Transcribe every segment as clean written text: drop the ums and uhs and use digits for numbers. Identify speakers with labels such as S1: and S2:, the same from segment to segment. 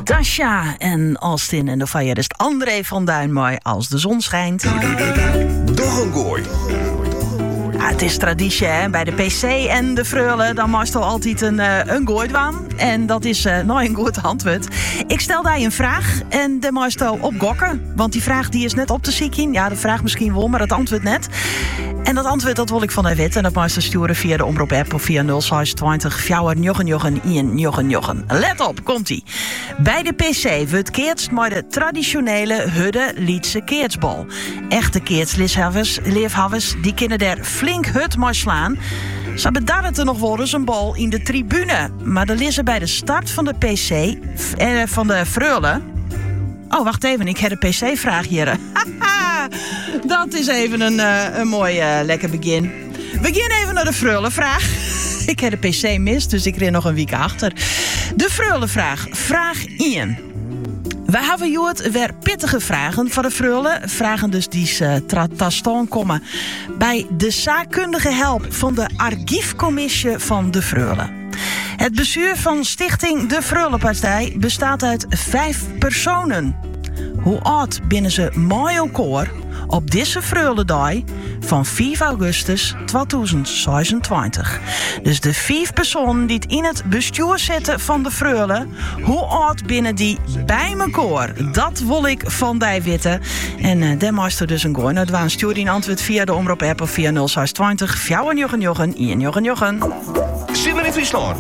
S1: Dasha en Austin. En de fire is André van Duin mooi als de zon schijnt.
S2: Doch een gooi.
S1: Ja, het is traditie, hè? Bij de PC en de Freule. Dan moest er altijd een gooidwaan. En dat is nou een goed antwoord. Ik stel daar een vraag en de moest op gokken. Want die vraag die is net op te zien. Ja, de vraag misschien wel, maar het antwoord net. En dat antwoord dat wil ik van haar weten. En dat moest je sturen via de Omroep app of via 0620 499 Let op, komt-ie. Bij de PC wordt keertst maar de traditionele Hudde Lietse keertsbal. Echte keertsliefhebbers die kunnen daar flink hut maar slaan. Ze bedarren er nog wel eens een bal in de tribune. Maar de lissen bij de start van de PC van de Freule. Oh, wacht even, ik heb een PC-vraag hier. Dat is even een mooi lekker begin. Begin even naar de Freule-vraag. Ik heb de PC mis, dus ik ren nog een week achter. De Freule-vraag. Vraag 1. We hebben Joert weer pittige vragen van de Freule. Vragen dus die staan komen bij de zaakkundige help van de archiefcommissie van de Freule. Het bestuur van Stichting De Freulepartij bestaat uit 5 personen. Hoe oud binnen ze mooi elkaar op deze Freuledag van 5 augustus 2026. Dus de 5 personen die het in het bestuur zitten van de Freule, hoe oud binnen die bij elkaar? Dat wil ik van die weten. En dan moest er dus een gooi. Nou, het stuur die een antwoord via de Omroep app of via 0620 499
S2: Zitten in Friesland.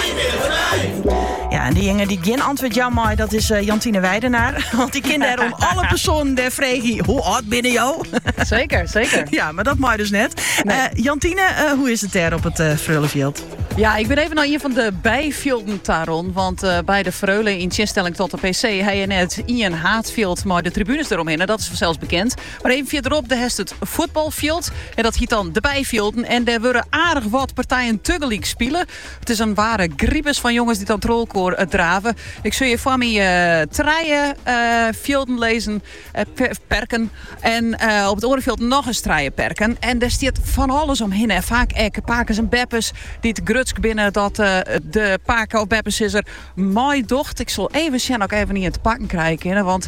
S1: Ja, en die jongen die geen antwoord jou maar, dat is Jantine Weidenaar. Want die kinderen om alle personen der vregen, hoe oud binnen jou?
S3: Zeker, zeker.
S1: Ja, maar dat mag dus net. Nee. Jantine, hoe is het er op het Freulefield?
S3: Ja, ik ben even naar een van de bijvelden, Taron. Want bij de Freule in tegenstelling tot de PC... hij je net Ian Haatfield, maar de tribunes eromheen. En dat is zelfs bekend. Maar even verderop, de heeft het voetbalfield. En dat heet dan de bijvelden. En daar worden aardig wat partijen tegelijk spelen. Het is een ware griebus van jongens die dan trollkoor draven. Ik zul je voor me treien velden lezen, perken. En op het orenveld nog eens treien perken. En daar staat van alles omheen. En vaak pakers en beppers die het grutsk binnen dat de paken of beppers is er mooi docht. Ik zal even zien ook even niet in te pakken krijgen. Want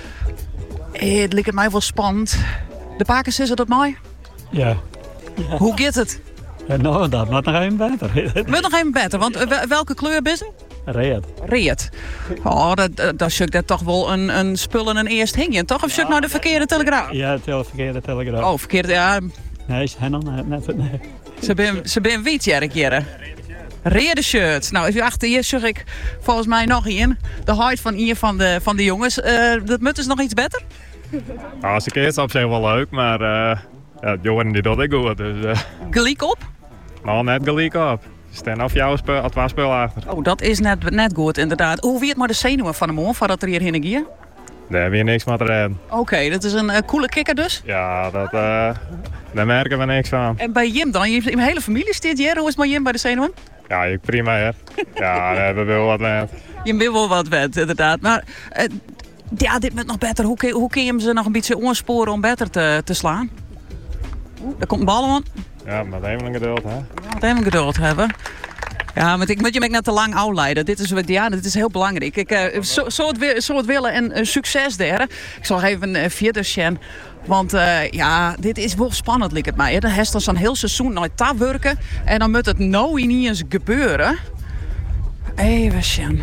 S3: het lijkt mij wel spannend. De pakers is er dat mooi?
S4: Ja.
S3: Hoe gaat het?
S4: Nou, dat wordt nog even beter.
S3: Het wordt nog even beter, want welke kleur is het?
S4: Reed.
S3: Reed. Oh, dat is dat toch wel een spul en een eerst hingje, toch? Of is nou de verkeerde telegraaf?
S4: Ja, het verkeerde telegraaf.
S3: Oh, verkeerde, ja.
S4: Nee, ze zijn nog net. Nee.
S3: Ze ben wit, jaren. Rede shirt. Nou, even achter hier zag ik volgens mij nog in. De huid van hier van de jongens. Dat moet dus nog iets beter?
S5: Nou, als ik eerst op zich wel leuk, maar ja, Johan die doet ik goed. Dus,
S3: gelijk op?
S5: Nou, net gelijk op. Staan af jouw spul achter.
S3: Oh, dat is net goed inderdaad. Hoe weet maar de zenuwen van hem hoor, voordat er hierheen ging?
S5: Daar heb je niks meer te redden.
S3: Oké, dat is een coole kikker dus?
S5: Ja, daar merken we niks van.
S3: En bij Jim dan? Je hele familie staat hier. Hoe is het met Jim bij de zenuwen?
S5: Ja, ik prima hè. Ja, daar hebben we wel wat wet.
S3: Je wil wel wat wet, inderdaad. Maar ja, dit moet nog beter. Hoe kun je hem ze nog een beetje aansporen om beter te slaan? Er komt een bal aan.
S5: Ja, met even een geduld hè.
S3: Ja, met even geduld hebben. Ja, maar ik moet je net te lang uitleiden. Dit is heel belangrijk. Zo het willen en succes daar. Ik zal even verder zien. Want ja, dit is wel spannend, lijkt het mij. Dan heeft er zo'n heel seizoen naar ta werken. En dan moet het nou niet eens gebeuren. Even zien.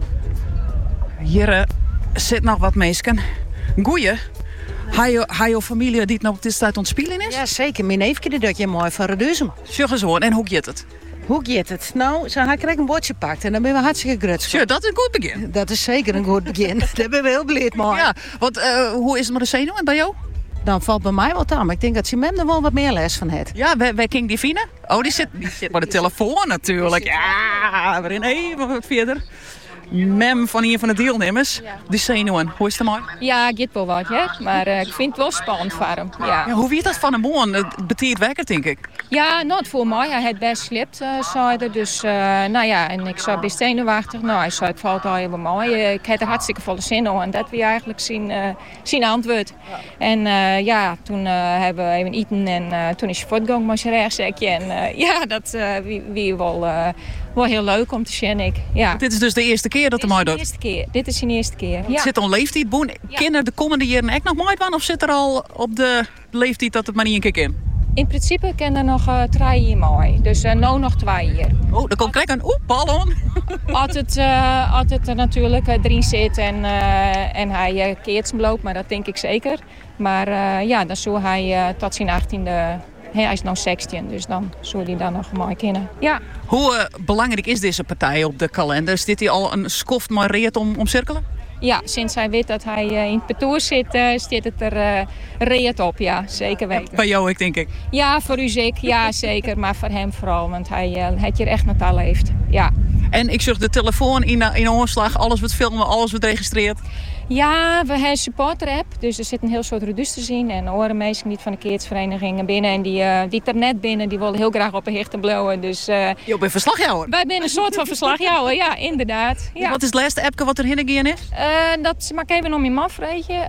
S3: Hier zit nog wat mensen. Goeie. Hij je familie die nog op dit tijd ontspelen is?
S6: Ja, zeker. Mijn neefje dat je mooi van Reduzem.
S3: Zeg eens hoor, en hoe gaat het?
S6: Hoe gaat het? Nou, ze had een bordje pakt en dan ben we hartstikke grutsk.
S3: Sure, dat is een goed begin.
S6: Dat is zeker een goed begin. Daar ben we heel blij mee.
S3: Ja, want hoe is het met de zenuwen bij jou?
S6: Dan valt bij mij wat aan, maar ik denk dat ze er wel wat meer les van heeft.
S3: Ja, waar ging die Fine? Oh, die zit bij de telefoon natuurlijk. Ja, waarin even wat verder. Mem van een van de deelnemers, ja. Die zenuwen, hoe is het mooi?
S7: Ja, gaat wel wat, ja. Maar ik vind het wel spannend voor hem. Ja.
S3: Ja, hoe weet dat van hem man? Het beteert wekker, denk ik.
S7: Ja, nou, voor mij. Hij had best slipt, zei hij. Dus, nou ja, en ik zat best zenuwachtig. Nou, hij zei, het valt al heel mooi. Ik had er hartstikke volle zin in. En dat was eigenlijk zijn antwoord. Ja. En ja, toen hebben we even eten en toen is je voortgang maar rechtszekje. En ja, dat wie wel wel heel leuk om te zien. Ja.
S3: Dit is dus de eerste keer dat de mooi doet.
S7: Dit is zijn eerste keer. Ja.
S3: Zit er een leeftijd boen? Kinderen de komende jaren echt nog mooi van? Of zit er al op de leeftijd dat het maar niet een keer in?
S7: In principe kan er nog 3 jaar mooi. Dus nu nog 2 jaar.
S3: Oh, dan komt krijg een ballon.
S7: Als het er natuurlijk erin zit en hij keert zijn bloot, maar dat denk ik zeker. Maar dan zou hij tot zijn 18e... Hij is nu 16, dus dan zou hij dan nog mooi kennen. Ja.
S3: Hoe belangrijk is deze partij op de kalender? Zit hij al een skoft maar reet om cirkelen?
S7: Ja, sinds hij weet dat hij in het parcours zit, staat het er reet op. Ja, zeker weten.
S3: Bij jou, ik denk ik.
S7: Ja, voor u zeker. Ja, zeker. Maar voor hem vooral, want hij het hier echt met al heeft. Ja.
S3: En ik zag de telefoon in oorslag, alles wordt filmen, alles wordt registreerd.
S7: Ja, we hebben een supporter-app, dus er zit een heel soort redusters in. En oren mensen niet van de keertsverenigingen binnen. En die er net binnen, die willen heel graag op een hechte blauwen. Dus,
S3: je bent verslagjouwer?
S7: Wij zijn een soort van verslagjouwer, ja, inderdaad. Ja.
S3: Wat is het laatste appje wat er heen is?
S7: Dat maak ik even om je man vreetje.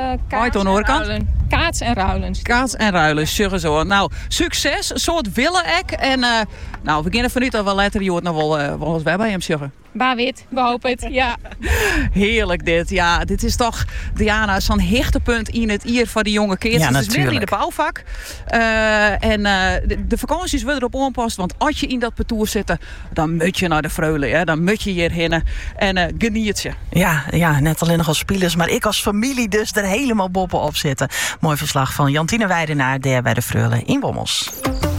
S7: Kaats en ruilens.
S3: Kaats en ruilens, zeggen zo. Nou, succes, een soort willen-ek. En we beginnen vanuit dat we later je nog wel eens bij hem zeggen.
S7: Bawit, we hopen het, ja.
S3: Heerlijk dit, ja. Dit is toch, Diana, zo'n hechtepunt in het ier van die jonge kids.
S1: Ja,
S3: het is
S1: natuurlijk.
S3: meer in de bouwvak. De vakanties worden erop aanpast. Want als je in dat parcours zit, dan moet je naar de Freule. Hè? Dan moet je hierheen en geniet je.
S1: Ja, net alleen nog als spelers, maar ik als familie dus er helemaal boppen op zitten. Mooi verslag van Jantine Weidenaar, daar bij de Freule in Bommels.